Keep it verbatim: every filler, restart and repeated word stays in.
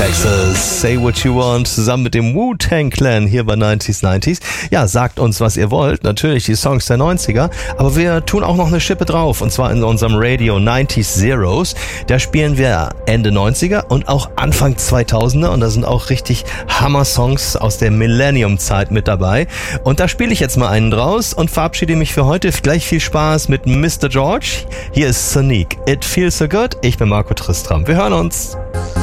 Texas, Say What You Want, zusammen mit dem Wu-Tang Clan hier bei neunzig neunzig. Ja, sagt uns, was ihr wollt. Natürlich die Songs der neunziger, aber wir tun auch noch eine Schippe drauf, und zwar in unserem Radio neunzig Zeros. Da spielen wir Ende neunziger und auch Anfang zweitausender, und da sind auch richtig Hammer-Songs aus der Millennium-Zeit mit dabei. Und da spiele ich jetzt mal einen draus und verabschiede mich für heute. Gleich viel Spaß mit Mister George. Hier ist Sonique. It Feels So Good. Ich bin Marco Tristram. Wir hören uns.